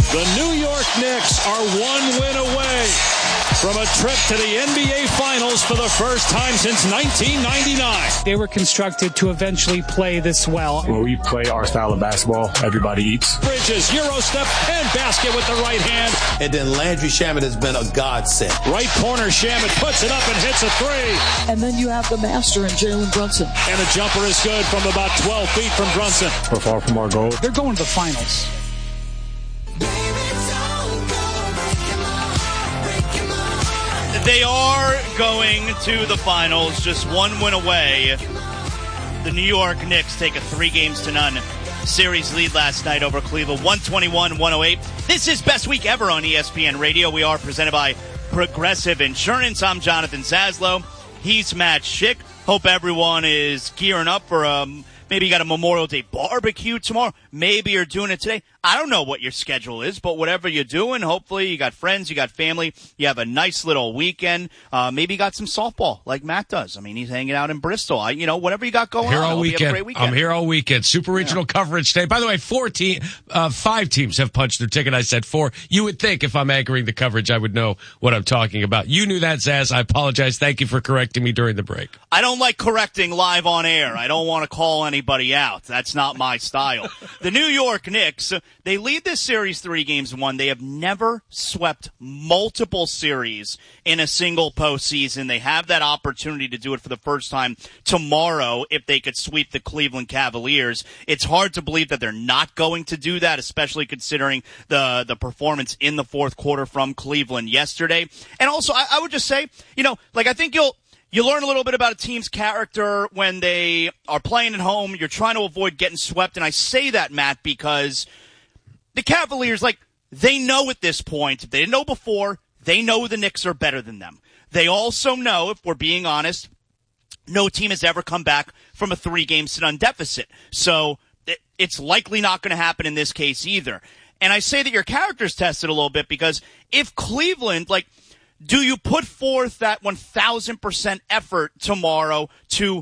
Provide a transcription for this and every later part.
The New York Knicks are one win away from a trip to the NBA Finals for the first time since 1999. They were constructed to eventually play this well. When we play our style of basketball, everybody eats. Bridges, Euro step, and basket with the right hand. And then Landry Shamet has been a godsend. Right corner, Shamet puts it up and hits a three. And then you have the master in Jalen Brunson. And the jumper is good from about 12 feet from Brunson. We're far from our goal. They're going to the finals. They are going to the finals, just one win away. The New York Knicks take a 3-0 series lead last night over Cleveland, 121-108. This is Best Week Ever on ESPN Radio. We are presented by Progressive Insurance. I'm Jonathan Zaslow. He's Matt Schick. Hope everyone is gearing up for maybe you got a Memorial Day barbecue tomorrow. Maybe you're doing it today. I don't know what your schedule is, but whatever you're doing, hopefully you got friends, you got family, you have a nice little weekend. Maybe you got some softball like Matt does. I mean, he's hanging out in Bristol. Whatever you got going here on. All weekend. Have a great weekend. I'm here all weekend. Super regional coverage today. By the way, 5 teams have punched their ticket. I said 4. You would think if I'm anchoring the coverage, I would know what I'm talking about. You knew that, Zaz. I apologize. Thank you for correcting me during the break. I don't like correcting live on air. I don't want to call anybody out. That's not my style. The New York Knicks, they lead this series 3-1. They have never swept multiple series in a single postseason. They have that opportunity to do it for the first time tomorrow if they could sweep the Cleveland Cavaliers. It's hard to believe that they're not going to do that, especially considering the performance in the fourth quarter from Cleveland yesterday. And also, I would just say, I think you learn a little bit about a team's character when they are playing at home. You're trying to avoid getting swept. And I say that, Matt, because the Cavaliers, they know at this point, if they didn't know before, they know the Knicks are better than them. They also know, if we're being honest, no team has ever come back from a 3-0 deficit. So it's likely not going to happen in this case either. And I say that your character's tested a little bit because if Cleveland, do you put forth that 1,000% effort tomorrow to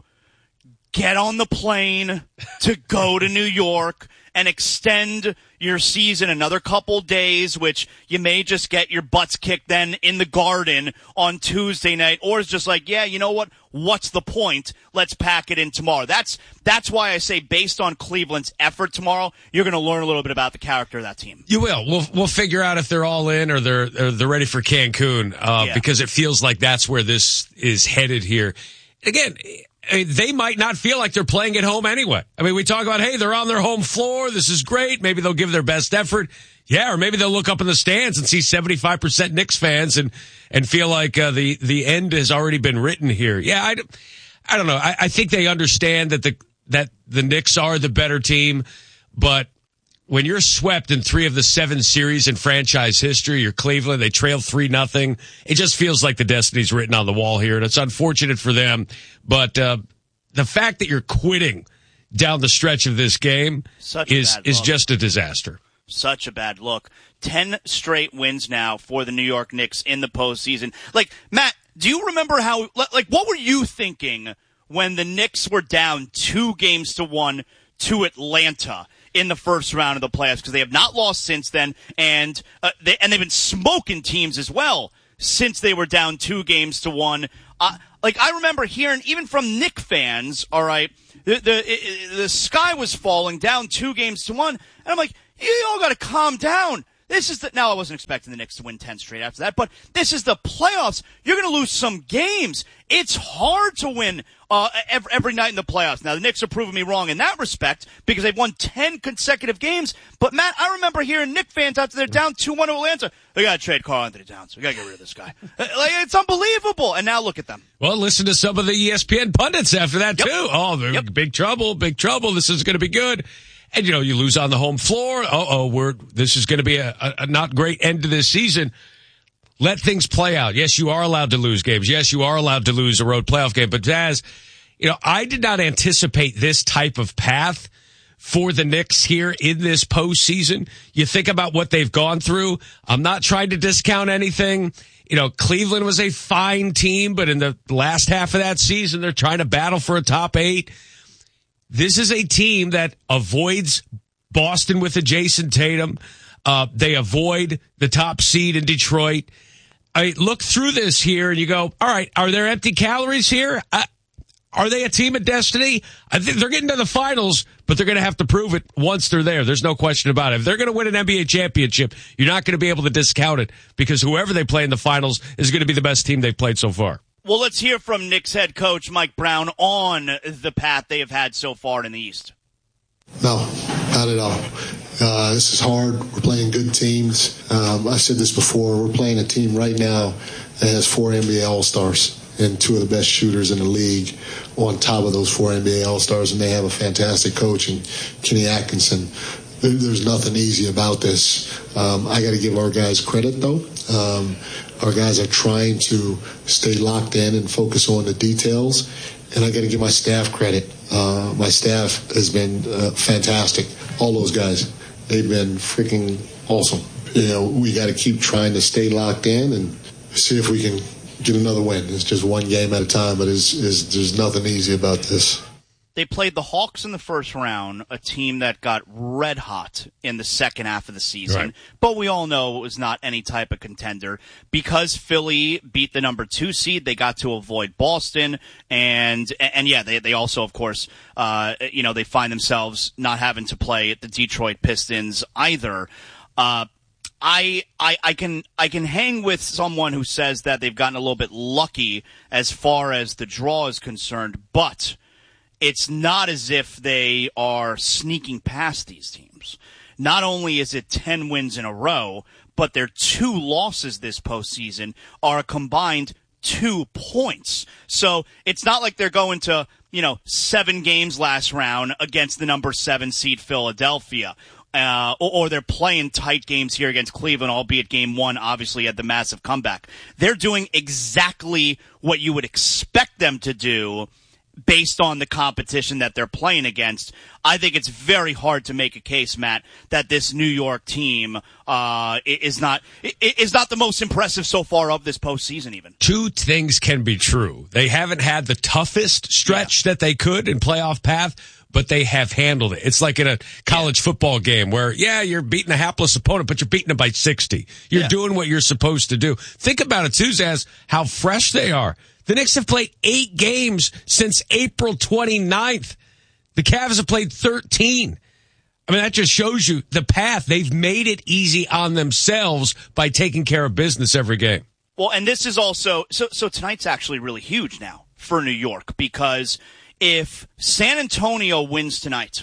get on the plane, to go to New York, and extend your season another couple days, which you may just get your butts kicked then in the Garden on Tuesday night, or it's just you know what? What's the point? Let's pack it in tomorrow. That's why I say based on Cleveland's effort tomorrow, you're going to learn a little bit about the character of that team. You will. We'll figure out if they're all in or they're ready for Cancun, because it feels like that's where this is headed here. Again, they might not feel like they're playing at home anyway. I mean, we talk about, hey, they're on their home floor. This is great. Maybe they'll give their best effort. Yeah, or maybe they'll look up in the stands and see 75% Knicks fans and feel like the end has already been written here. Yeah, I don't know. I think they understand that the Knicks are the better team, but when you're swept in 3 of the 7 series in franchise history, you're Cleveland, they trail 3-0. It just feels like the destiny's written on the wall here, and it's unfortunate for them. But the fact that you're quitting down the stretch of this game is just a disaster. Such a bad look. 10 straight wins now for the New York Knicks in the postseason. Matt, do you remember what were you thinking when the Knicks were down 2-1 to Atlanta in the first round of the playoffs? Because they have not lost since then, and they've been smoking teams as well since they were down 2-1. I remember hearing, even from Knicks fans, all right, the sky was falling down 2-1, and I'm like, you all got to calm down. Now I wasn't expecting the Knicks to win 10 straight after that, but this is the playoffs. You're going to lose some games. It's hard to win every night in the playoffs. Now, the Knicks are proving me wrong in that respect because they've won 10 consecutive games. But, Matt, I remember hearing Knicks fans after they're down 2-1 to Atlanta, they got to trade Karl-Anthony Towns. We got to get rid of this guy. It's unbelievable. And now look at them. Well, listen to some of the ESPN pundits after that, too. Oh, big trouble, big trouble. This is going to be good. And, you lose on the home floor. This is going to be a not great end to this season. Let things play out. Yes, you are allowed to lose games. Yes, you are allowed to lose a road playoff game. But, Daz, I did not anticipate this type of path for the Knicks here in this postseason. You think about what they've gone through. I'm not trying to discount anything. Cleveland was a fine team, but in the last half of that season, they're trying to battle for a top 8. This is a team that avoids Boston with a Jason Tatum, They avoid the top seed in Detroit. I look through this here and you go, all right, are there empty calories here? Are they a team of destiny? I think they're getting to the finals, but they're going to have to prove it once they're there. There's no question about it. If they're going to win an NBA championship, you're not going to be able to discount it because whoever they play in the finals is going to be the best team they've played so far. Well, let's hear from Knicks head coach Mike Brown on the path they have had so far in the East. No, not at all. This is hard. We're playing good teams. I said this before. We're playing a team right now that has 4 NBA All-Stars and 2 of the best shooters in the league on top of those 4 NBA All-Stars, and they have a fantastic coach in Kenny Atkinson. There's nothing easy about this. I got to give our guys credit, though. Our guys are trying to stay locked in and focus on the details, and I got to give my staff credit. My staff has been fantastic. All those guys, they've been freaking awesome. We got to keep trying to stay locked in and see if we can get another win. It's just one game at a time, but there's nothing easy about this. They played the Hawks in the first round, a team that got red hot in the second half of the season. Right. But we all know it was not any type of contender. Because Philly beat the number 2 seed, they got to avoid Boston. And yeah, they also, of course, they find themselves not having to play the Detroit Pistons either. I can hang with someone who says that they've gotten a little bit lucky as far as the draw is concerned, but it's not as if they are sneaking past these teams. Not only is it 10 wins in a row, but their 2 losses this postseason are a combined 2 points. So it's not like they're going to, 7 games last round against the number 7 seed Philadelphia. Or they're playing tight games here against Cleveland, albeit game 1 obviously had the massive comeback. They're doing exactly what you would expect them to do based on the competition that they're playing against. I think it's very hard to make a case, Matt, that this New York team is not the most impressive so far of this postseason even. 2 things can be true. They haven't had the toughest stretch that they could in playoff path, but they have handled it. It's like in a college football game where, you're beating a hapless opponent, but you're beating them by 60. You're doing what you're supposed to do. Think about it, too, Zaz, how fresh they are. The Knicks have played 8 games since April 29th. The Cavs have played 13. I mean, that just shows you the path. They've made it easy on themselves by taking care of business every game. Well, and this is also so tonight's actually really huge now for New York, because if San Antonio wins tonight,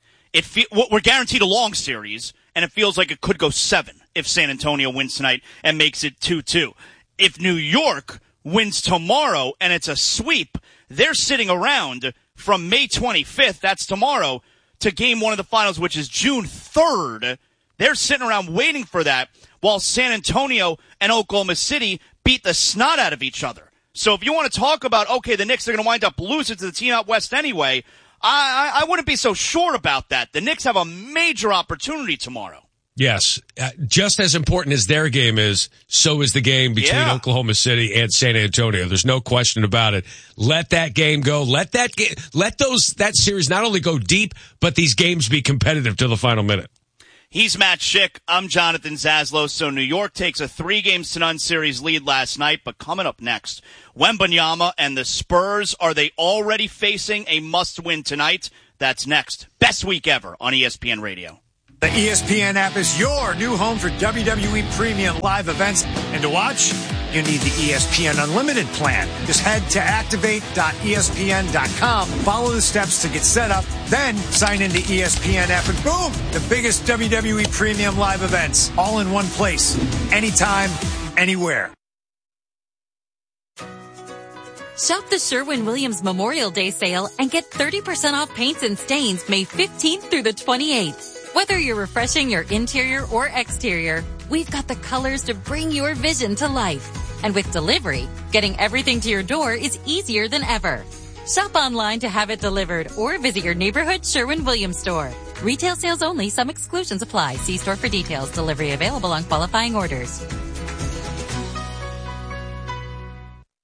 we're guaranteed a long series, and it feels like it could go 7 if San Antonio wins tonight and makes it 2-2. If New York wins tomorrow and it's a sweep, they're sitting around from May 25th, that's tomorrow, to game 1 of the finals, which is June 3rd. They're sitting around waiting for that while San Antonio and Oklahoma City beat the snot out of each other. So if you want to talk about, okay, the Knicks are going to wind up losing to the team out west anyway, I wouldn't be so sure about that. The Knicks have a major opportunity tomorrow. Yes. Just as important as their game is, so is the game between Oklahoma City and San Antonio. There's no question about it. Let that game go. Let that series not only go deep, but these games be competitive to the final minute. He's Matt Schick. I'm Jonathan Zaslow. So New York takes a 3-0 series lead last night, but coming up next, Wembanyama and the Spurs, are they already facing a must-win tonight? That's next. Best week ever on ESPN Radio. The ESPN app is your new home for WWE Premium live events. And to watch, you need the ESPN Unlimited plan. Just head to activate.espn.com, follow the steps to get set up, then sign into ESPN app, and boom, the biggest WWE Premium live events, all in one place, anytime, anywhere. Shop the Sherwin-Williams Memorial Day sale and get 30% off paints and stains May 15th through the 28th. Whether you're refreshing your interior or exterior, we've got the colors to bring your vision to life. And with delivery, getting everything to your door is easier than ever. Shop online to have it delivered or visit your neighborhood Sherwin-Williams store. Retail sales only. Some exclusions apply. See store for details. Delivery available on qualifying orders.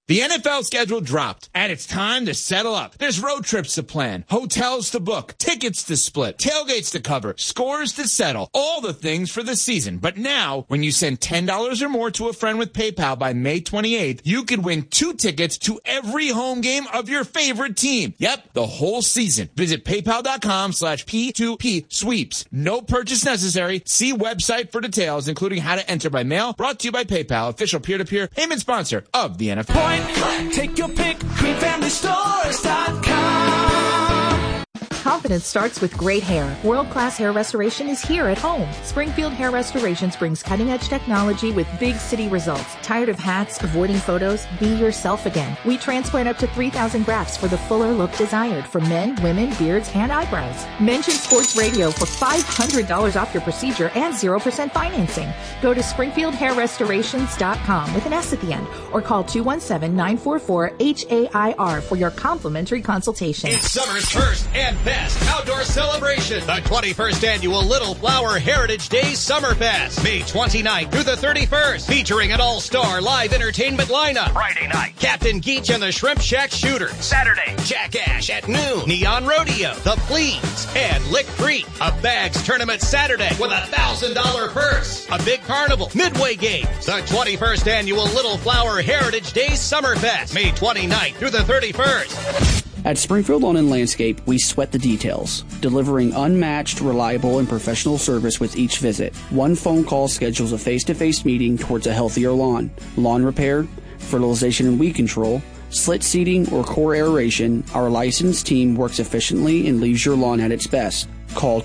The NFL schedule dropped, and it's time to settle up. There's road trips to plan, hotels to book, tickets to split, tailgates to cover, scores to settle, all the things for the season. But now, when you send $10 or more to a friend with PayPal by May 28th, you could win 2 tickets to every home game of your favorite team. Yep, the whole season. Visit PayPal.com/P2P sweeps. No purchase necessary. See website for details, including how to enter by mail. Brought to you by PayPal, official peer-to-peer payment sponsor of the NFL. Take your pick, GreenFamilyStores.com. Confidence starts with great hair. World-class hair restoration is here at home. Springfield Hair Restorations brings cutting-edge technology with big city results. Tired of hats, avoiding photos? Be yourself again. We transplant up to 3,000 grafts for the fuller look desired for men, women, beards, and eyebrows. Mention Sports Radio for $500 off your procedure and 0% financing. Go to SpringfieldHairRestorations.com with an S at the end or call 217-944-HAIR for your complimentary consultation. It's summer's first and best outdoor celebration, the 21st Annual Little Flower Heritage Days Summerfest, May 29th through the 31st, featuring an all-star live entertainment lineup. Friday night, Captain Geach and the Shrimp Shack Shooters. Saturday, Jack Ash at noon, Neon Rodeo, The Fleas, and Lick Creek. A bags tournament Saturday with a $1,000 purse. A big carnival, Midway Games. The 21st Annual Little Flower Heritage Days Summerfest, May 29th through the 31st. At Springfield Lawn and Landscape, we sweat the details, delivering unmatched, reliable, and professional service with each visit. One phone call schedules a face-to-face meeting towards a healthier lawn. Lawn repair, fertilization and weed control, slit seeding, or core aeration, our licensed team works efficiently and leaves your lawn at its best. Call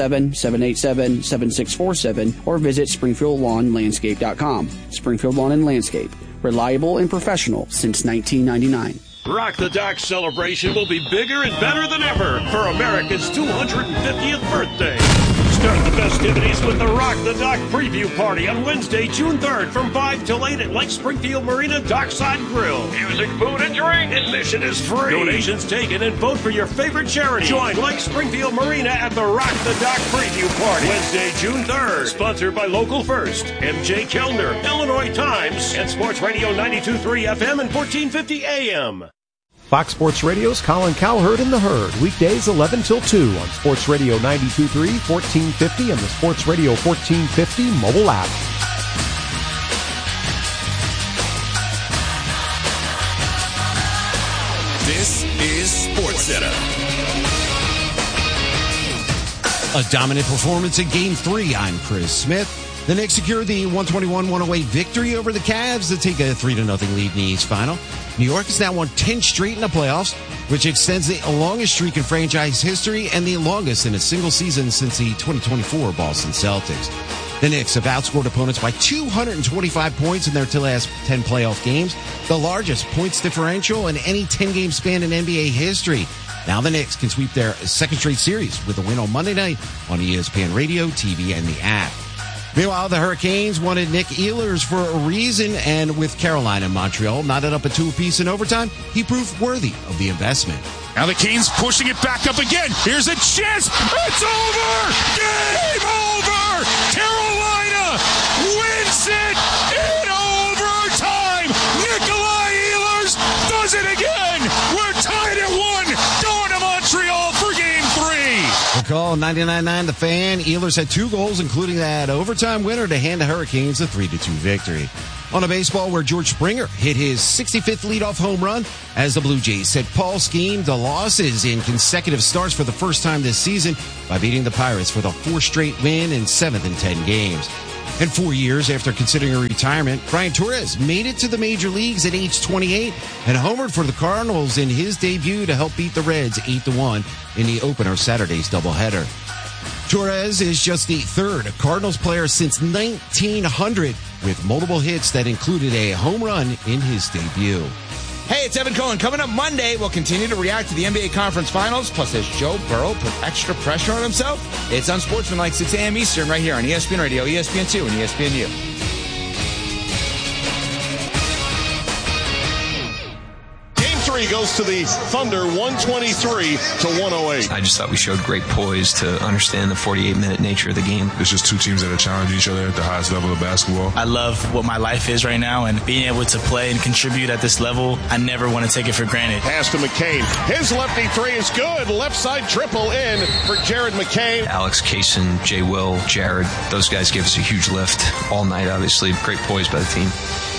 217-787-7647 or visit SpringfieldLawnLandscape.com. Springfield Lawn and Landscape, reliable and professional since 1999. Rock the Dock celebration will be bigger and better than ever for America's 250th birthday. Start the festivities with the Rock the Dock preview party on Wednesday, June 3rd from 5 till 8 at Lake Springfield Marina Dockside Grill. Music, food, and drink. Admission is free. Donations taken and vote for your favorite charity. Join Lake Springfield Marina at the Rock the Dock preview party Wednesday, June 3rd. Sponsored by Local First, MJ Kellner, Illinois Times, and Sports Radio 92.3 FM and 1450 AM. Fox Sports Radio's Colin Cowherd and the Herd, weekdays 11 till 2 on Sports Radio 92.3, 1450, and the Sports Radio 1450 mobile app. This is SportsCenter. A dominant performance in Game 3. I'm Chris Smith. The Knicks secure the 121-108 victory over the Cavs to take a 3-0 lead in the East Final. New York has now won 10 straight in the playoffs, which extends the longest streak in franchise history and the longest in a single season since the 2024 Boston Celtics. The Knicks have outscored opponents by 225 points in their last 10 playoff games, the largest points differential in any 10-game span in NBA history. Now the Knicks can sweep their second straight series with a win on Monday night on ESPN Radio, TV, and the app. Meanwhile, the Hurricanes wanted Nick Ehlers for a reason, and with Carolina and Montreal knotted up at 2 apiece in overtime, he proved worthy of the investment. Now the Canes pushing it back up again. Here's a chance. It's over. Game over. Carolina wins it in overtime. Nikolai Ehlers does it again. We're tied at 1. Going to Montreal for Game 3. Call 99.9 The Fan. Ehlers had 2 goals, including that overtime winner to hand the Hurricanes a 3-2 victory. On a baseball where George Springer hit his 65th leadoff home run as the Blue Jays set Paul Skeem to losses in consecutive starts for the first time this season by beating the Pirates for the 4th straight win in 7th in 10 games. And 4 years after considering a retirement, Brian Torres made it to the major leagues at age 28 and homered for the Cardinals in his debut to help beat the Reds 8-1 in the opener Saturday's doubleheader. Torres is just the 3rd Cardinals player since 1900 with multiple hits that included a home run in his debut. Hey, it's Evan Cohen. Coming up Monday, we'll continue to react to the NBA Conference Finals. Plus, as Joe Burrow put extra pressure on himself, it's Unsportsmanlike 6 a.m. Eastern right here on ESPN Radio, ESPN2, and ESPNU. 3 goes to the Thunder, 123-108. I just thought we showed great poise to understand the 48-minute nature of the game. It's just two teams that are challenging each other at the highest level of basketball. I love what my life is right now, and being able to play and contribute at this level, I never want to take it for granted. Pass to McCain. His lefty 3 is good. Left side triple in for Jared McCain. Alex Kaysen, Jay Will, Jared, those guys gave us a huge lift all night, obviously. Great poise by the team.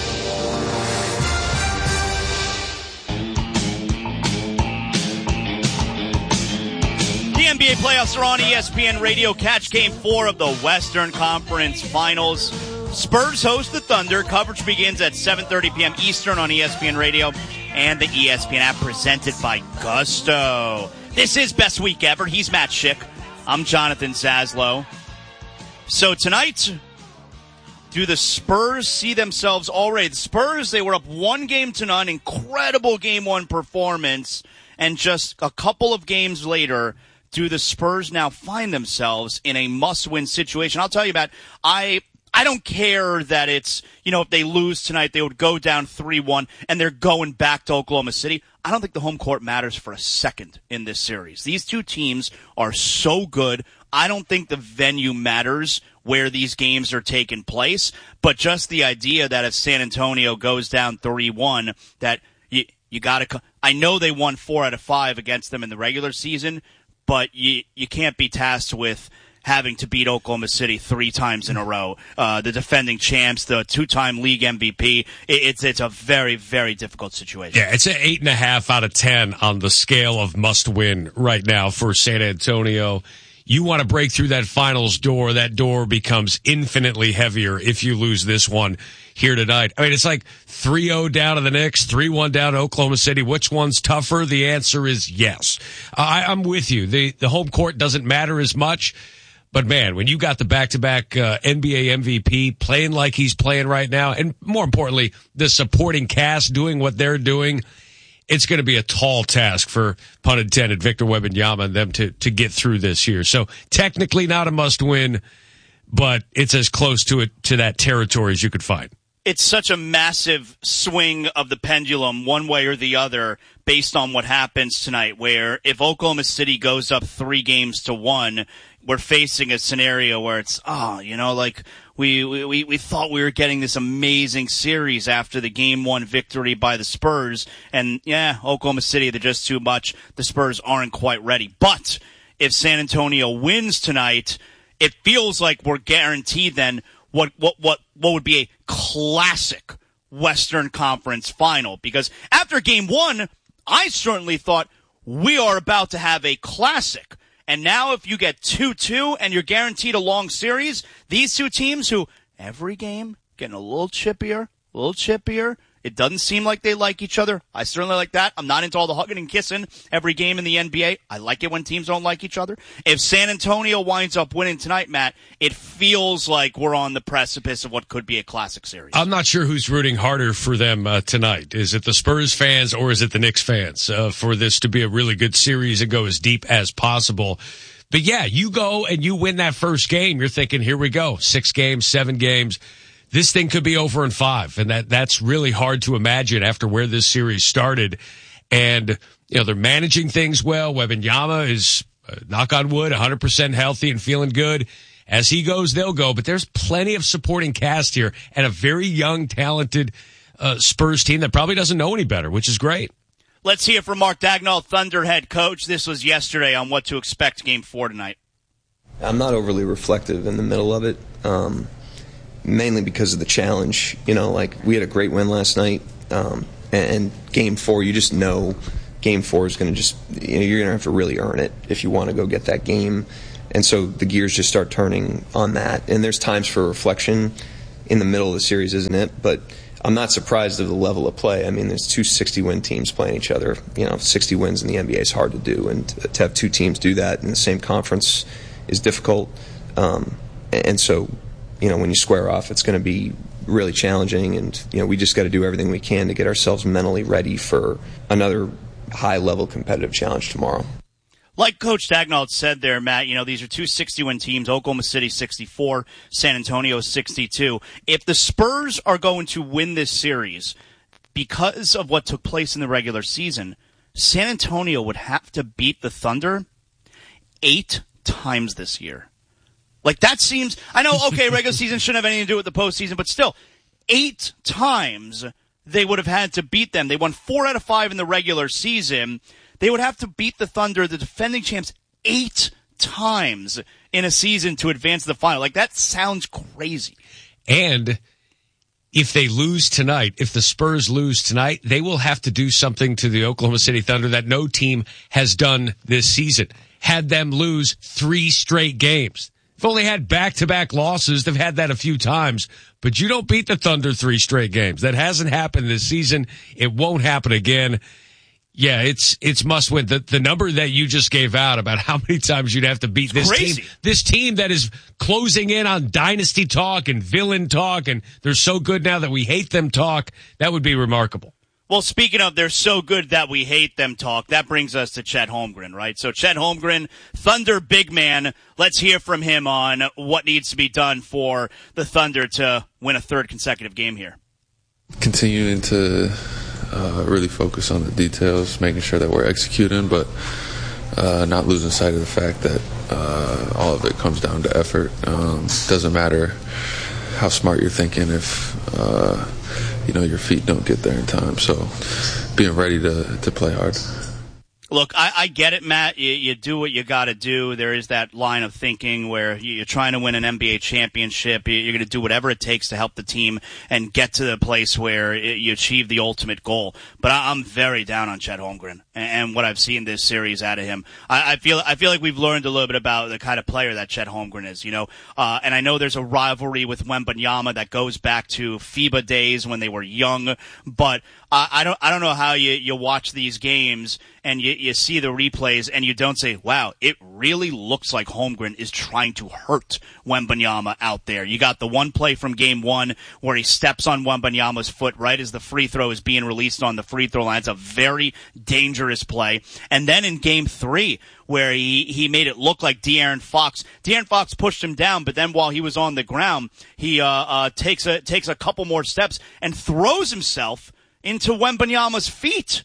NBA playoffs are on ESPN Radio. Catch Game 4 of the Western Conference Finals. Spurs host the Thunder. Coverage begins at 7:30 p.m. Eastern on ESPN Radio and the ESPN app, presented by Gusto. This is Best Week Ever. He's Matt Schick. I'm Jonathan Zaslow. So tonight, do the Spurs see themselves already? The Spurs, they were up 1-0. Incredible Game 1 performance. And just a couple of games later, do the Spurs now find themselves in a must-win situation? I'll tell you about, I don't care that it's, if they lose tonight, they would go down 3-1 and they're going back to Oklahoma City. I don't think the home court matters for a second in this series. These two teams are so good. I don't think the venue matters where these games are taking place, but just the idea that if San Antonio goes down 3-1, that you got to, I know they won 4 out of 5 against them in the regular season, but you can't be tasked with having to beat Oklahoma City 3 times in a row. The defending champs, the 2-time league MVP. It's a very, very difficult situation. Yeah, it's an 8.5 out of 10 on the scale of must win right now for San Antonio. You want to break through that finals door. That door becomes infinitely heavier if you lose this one here tonight. I mean, it's like 3-0 down to the Knicks, 3-1 down to Oklahoma City. Which one's tougher? The answer is yes. I'm with you. The home court doesn't matter as much. But, man, when you got the back-to-back NBA MVP playing like he's playing right now, and more importantly, the supporting cast doing what they're doing, it's going to be a tall task for, pun intended, Victor Wembanyama and them to get through this year. So technically not a must-win, but it's as close to that territory as you could find. It's such a massive swing of the pendulum one way or the other based on what happens tonight, where if Oklahoma City goes up 3-1, we're facing a scenario where it's, we thought we were getting this amazing series after the Game 1 victory by the Spurs. And, Oklahoma City, they're just too much. The Spurs aren't quite ready. But if San Antonio wins tonight, it feels like we're guaranteed then what would be a classic Western Conference final. Because after Game 1, I certainly thought we are about to have a classic. And now if you get 2-2 and you're guaranteed a long series, these two teams who every game getting a little chippier. It doesn't seem like they like each other. I certainly like that. I'm not into all the hugging and kissing every game in the NBA. I like it when teams don't like each other. If San Antonio winds up winning tonight, Matt, it feels like we're on the precipice of what could be a classic series. I'm not sure who's rooting harder for them tonight. Is it the Spurs fans or is it the Knicks fans for this to be a really good series and go as deep as possible? But yeah, you go and you win that first game. You're thinking, here we go, 6 games, 7 games. This thing could be over in 5, and that's really hard to imagine after where this series started. And, they're managing things well. Wembanyama is, knock on wood, 100% healthy and feeling good. As he goes, they'll go. But there's plenty of supporting cast here and a very young, talented Spurs team that probably doesn't know any better, which is great. Let's hear from Mark Daigneault, Thunder head coach. This was yesterday on what to expect Game 4 tonight. I'm not overly reflective in the middle of it. Mainly because of the challenge. We had a great win last night, and Game 4, you just know Game 4 is going to you're going to have to really earn it if you want to go get that game. And so the gears just start turning on that. And there's times for reflection in the middle of the series, isn't it? But I'm not surprised of the level of play. I mean, there's 2 60-win teams playing each other. 60 wins in the NBA is hard to do, and to have 2 teams do that in the same conference is difficult. And so, when you square off, it's going to be really challenging, and we just got to do everything we can to get ourselves mentally ready for another high-level competitive challenge tomorrow. Like Coach Daigneault said there, Matt, these are 2 60-win teams, Oklahoma City 64, San Antonio 62. If the Spurs are going to win this series, because of what took place in the regular season, San Antonio would have to beat the Thunder 8 times this year. Like, that seems, I know, okay, regular season shouldn't have anything to do with the postseason, but still, 8 times they would have had to beat them. They won 4 out of 5 in the regular season. They would have to beat the Thunder, the defending champs, 8 times in a season to advance to the final. Like, that sounds crazy. And if they lose tonight, if the Spurs lose tonight, they will have to do something to the Oklahoma City Thunder that no team has done this season. Had them lose 3 straight games. They've only had back-to-back losses. They've had that a few times. But you don't beat the Thunder 3 straight games. That hasn't happened this season. It won't happen again. Yeah, it's must win. The number that you just gave out about how many times you'd have to beat this team that is closing in on dynasty talk and villain talk, and they're so good now that we hate them talk, that would be remarkable. Well, speaking of they're so good that we hate them talk, that brings us to Chet Holmgren, right? So Chet Holmgren, Thunder big man. Let's hear from him on what needs to be done for the Thunder to win a 3rd consecutive game here. Continuing to really focus on the details, making sure that we're executing, but not losing sight of the fact that all of it comes down to effort. Doesn't matter how smart you're thinking if your feet don't get there in time. So being ready to play hard. Look, I get it, Matt. You do what you got to do. There is that line of thinking where you're trying to win an NBA championship. You're going to do whatever it takes to help the team and get to the place where you achieve the ultimate goal. But I'm very down on Chet Holmgren and what I've seen this series out of him. I feel like we've learned a little bit about the kind of player that Chet Holmgren is, and I know there's a rivalry with Wembanyama that goes back to FIBA days when they were young, but I don't know how you watch these games and you see the replays and you don't say, wow, it really looks like Holmgren is trying to hurt Wembanyama out there. You got the one play from game 1 where he steps on Wembanyama's foot right as the free throw is being released on the free throw line. It's a very dangerous play. And then in game 3 where he made it look like De'Aaron Fox pushed him down, but then while he was on the ground, he takes a couple more steps and throws himself into Wembanyama's feet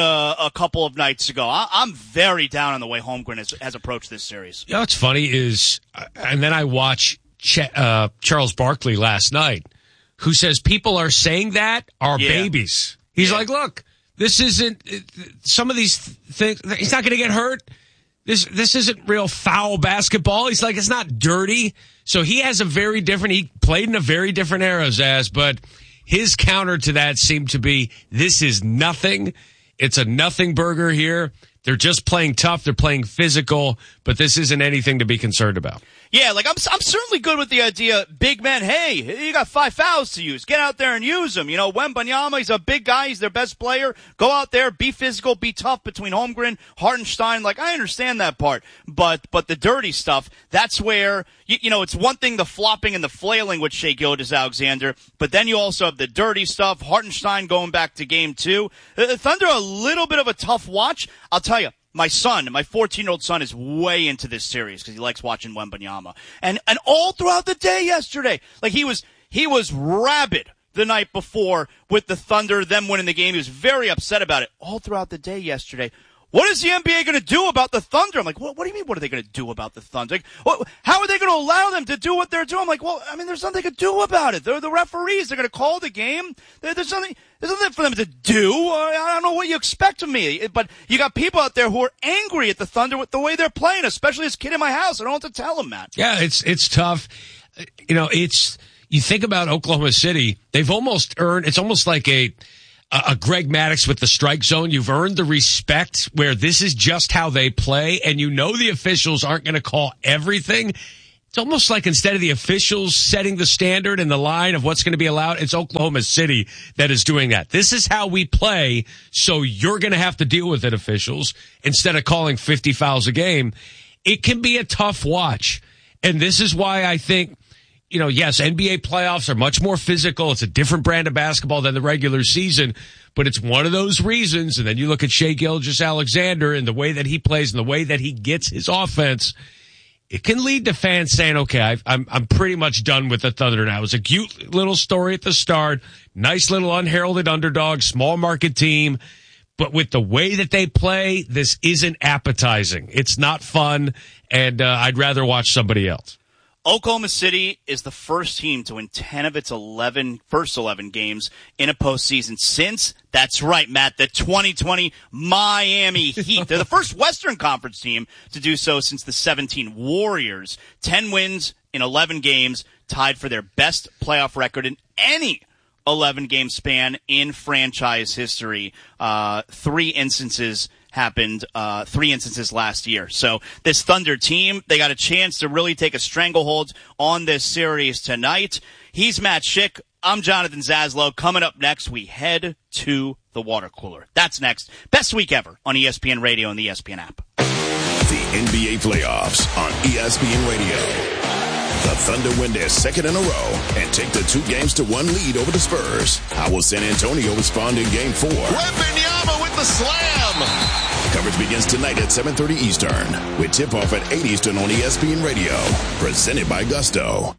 a couple of nights ago. I'm very down on the way Holmgren has approached this series. You know what's funny is, and then I watch Charles Barkley last night, who says people are saying that are babies. He's like, look, this isn't, some of these things, he's not going to get hurt. This isn't real foul basketball. He's like, it's not dirty. So he played in a very different era, Zaz, but his counter to that seemed to be, this is nothing. It's a nothing burger here. They're just playing tough. They're playing physical, but this isn't anything to be concerned about. Yeah, like I'm certainly good with the idea, big men, hey, you got 5 fouls to use. Get out there and use them. Wembanyama, he's a big guy. He's their best player. Go out there, be physical, be tough between Holmgren, Hartenstein. Like, I understand that part. But the dirty stuff, that's where, it's one thing, the flopping and the flailing with Shai Gilgeous-Alexander, but then you also have the dirty stuff, Hartenstein going back to game 2. The Thunder are a little bit of a tough watch. I'll tell you, my 14-year-old son is way into this series because he likes watching Wembanyama. And all throughout the day yesterday, like he was rabid the night before with the Thunder, them winning the game. He was very upset about it all throughout the day yesterday. What is the NBA going to do about the Thunder? I'm like, what do you mean, what are they going to do about the Thunder? Like, how are they going to allow them to do what they're doing? I'm like, well, I mean, there's nothing to do about it. They're the referees. They're going to call the game. There's nothing for them to do. I don't know what you expect of me. But you got people out there who are angry at the Thunder with the way they're playing, especially this kid in my house. I don't know what to tell him, Matt. Yeah, it's tough. You think about Oklahoma City, they've almost earned, it's almost like a Greg Maddux with the strike zone. You've earned the respect where this is just how they play, and the officials aren't going to call everything. It's almost like instead of the officials setting the standard and the line of what's going to be allowed, it's Oklahoma City that is doing that. This is how we play, so you're going to have to deal with it, officials, instead of calling 50 fouls a game. It can be a tough watch, and this is why I think, yes, NBA playoffs are much more physical. It's a different brand of basketball than the regular season, but it's one of those reasons. And then you look at Shai Gilgeous-Alexander and the way that he plays and the way that he gets his offense. it can lead to fans saying, okay, I'm pretty much done with the Thunder now. It was a cute little story at the start, nice little unheralded underdog, small market team. But with the way that they play, this isn't appetizing. It's not fun, and I'd rather watch somebody else. Oklahoma City is the first team to win 10 of its first 11 games in a postseason since, that's right, Matt, the 2020 Miami Heat. They're the first Western Conference team to do so since the 17 Warriors. 10 wins in 11 games, tied for their best playoff record in any 11-game span in franchise history. 3 instances happened, 3 instances last year. So this Thunder team, they got a chance to really take a stranglehold on this series tonight. He's Matt Schick. I'm Jonathan Zaslow. Coming up next, we head to the water cooler. That's next. Best week ever on ESPN Radio and the ESPN app. The NBA playoffs on ESPN Radio. The Thunder win their second in a row and take the 2-1 lead over the Spurs. How will San Antonio respond in Game 4? Wembanyama with the slam. Coverage begins tonight at 7:30 Eastern with tip-off at 8 Eastern on ESPN Radio. Presented by Gusto.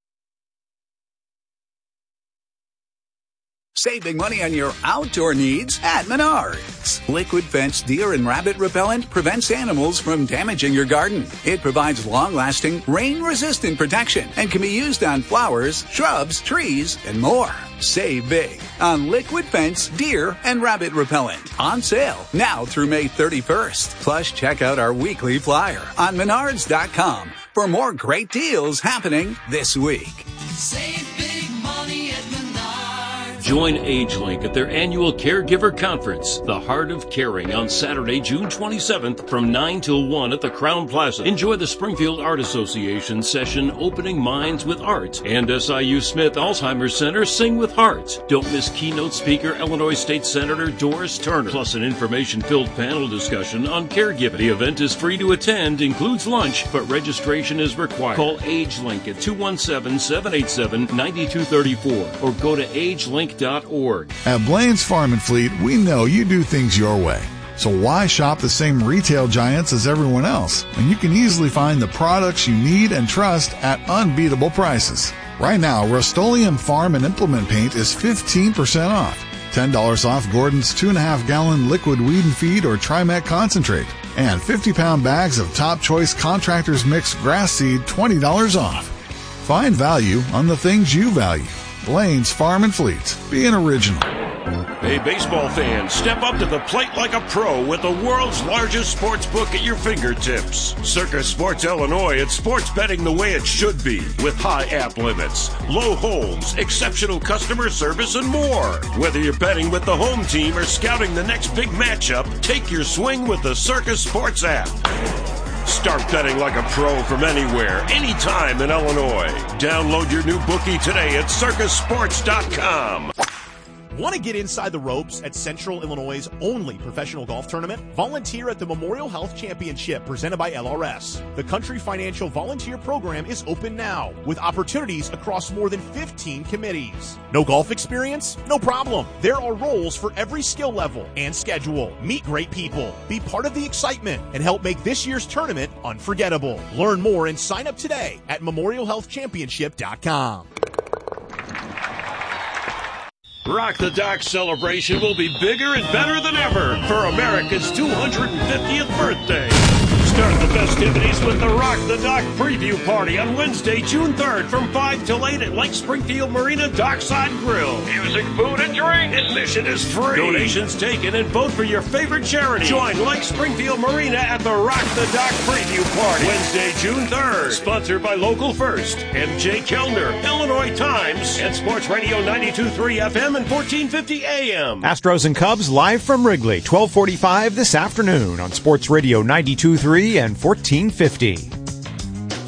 Save big money on your outdoor needs at Menards. Liquid Fence Deer and Rabbit Repellent prevents animals from damaging your garden. It provides long-lasting, rain-resistant protection and can be used on flowers, shrubs, trees, and more. Save big on Liquid Fence Deer and Rabbit Repellent. On sale now through May 31st. Plus, check out our weekly flyer on Menards.com for more great deals happening this week. Save big money at Menards. Join AgeLink at their annual Caregiver Conference, The Heart of Caring, on Saturday, June 27th from 9 till 1 at the Crowne Plaza. Enjoy the Springfield Art Association session Opening Minds with Art and SIU Smith Alzheimer's Center Sing with Heart. Don't miss keynote speaker Illinois State Senator Doris Turner, plus an information-filled panel discussion on caregiving. The event is free to attend, includes lunch, but registration is required. Call AgeLink at 217-787-9234 or go to agelink.org. At Blaine's Farm and Fleet, we know you do things your way. So why shop the same retail giants as everyone else? And you can easily find the products you need and trust at unbeatable prices. Right now, Rust-Oleum Farm and Implement Paint is 15% off. $10 off Gordon's 2.5-gallon liquid weed and feed or Trimet concentrate. And 50-pound bags of Top Choice Contractors Mix grass seed, $20 off. Find value on the things you value. Blaine's Farm and Fleet. Be an original. Hey, baseball fans, step up to the plate like a pro with the world's largest sports book at your fingertips. Circus Sports Illinois, it's sports betting the way it should be, with high app limits, low holds, exceptional customer service, and more. Whether you're betting with the home team or scouting the next big matchup, take your swing with the Circus Sports app. Start betting like a pro from anywhere, anytime in Illinois. Download your new bookie today at circusports.com. Want to get inside the ropes at Central Illinois' only professional golf tournament? Volunteer at the Memorial Health Championship presented by LRS. The Country Financial Volunteer Program is open now with opportunities across more than 15 committees. No golf experience? No problem. There are roles for every skill level and schedule. Meet great people. Be part of the excitement and help make this year's tournament unforgettable. Learn more and sign up today at memorialhealthchampionship.com. Rock the Dock celebration will be bigger and better than ever for America's 250th birthday. Start the festivities with the Rock the Dock preview party on Wednesday, June 3rd from 5 till 8 at Lake Springfield Marina Dockside Grill. Music, food, and drink. Admission is free. Donations taken and vote for your favorite charity. Join Lake Springfield Marina at the Rock the Dock preview party. Wednesday, June 3rd. Sponsored by Local First, MJ Kellner, Illinois Times, and Sports Radio 92.3 FM and 1450 AM. Astros and Cubs live from Wrigley, 12:45 this afternoon on Sports Radio 92.3 and 1450.